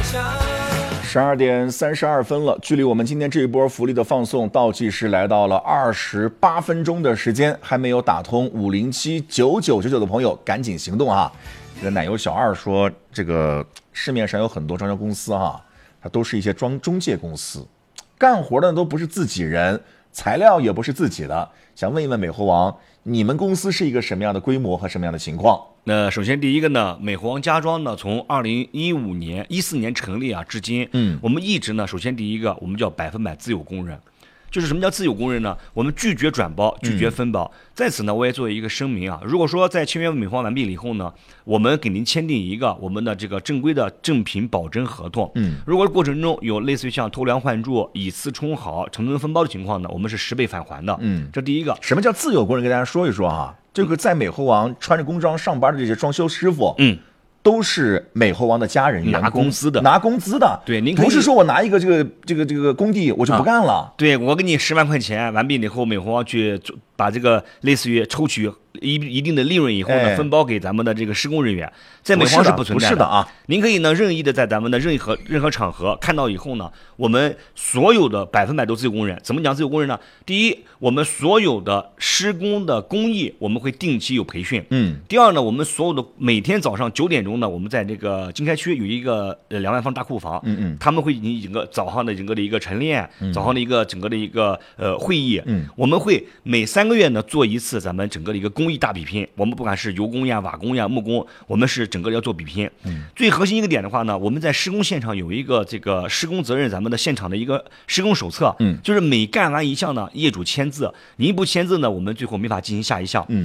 12点32分了，距离我们今天这一波福利的放送倒计时来到了28分钟的时间，还没有打通5079999的朋友赶紧行动啊！这个奶油小二说，这个市面上有很多装修公司哈，它都是一些中介公司，干活的都不是自己人，材料也不是自己的。想问一问美猴王，你们公司是一个什么样的规模和什么样的情况？ 那首先第一个呢，美猴王家装呢，从2014年成立啊至今，我们一直呢，首先第一个，我们叫100%自有工人。就是什么叫自有工人呢？我们拒绝转包，拒绝分包。在此呢，我也作为一个声明啊，如果说在签约美猴王完毕了以后呢，我们给您签订一个我们的这个正规的正品保真合同。如果过程中有类似于像偷梁换柱、以次充好、成吨分包的情况呢，我们是10倍返还的。这第一个。 什么叫自有工人？跟大家说一说哈。这个在美猴王穿着工装上班的这些装修师傅，都是美猴王的家人， 拿工资的， 拿工资的。 对，您可以不是说我拿一个这个工地我就不干了。 对，我给你10万块钱，完毕了以后，美猴王去把这个类似于抽取一定的利润以后呢，分包给咱们的这个施工人员，在美猴王是不存在的。 不是的啊， 您可以呢任意的在咱们的任何场合看到以后呢，我们所有的100%都自有工人。怎么讲自有工人呢？第一，我们所有的施工的工艺我们会定期有培训。第二呢，我们所有的每天早上9点钟呢，我们在这个经开区有一个2万方大库房，他们会进行整个早上的整个的一个晨练，早上的一个整个的一个会议，我们会每3个月呢做一次咱们整个的一个工艺大比拼。我们不管是油工呀、瓦工呀、木工，我们是整个要做比拼。最核心一个点的话呢，我们在施工现场有一个这个施工责任，咱们的现场的一个施工手册，就是每干完一项呢，业主签字，您不签字呢，我们最后没法进行下一项。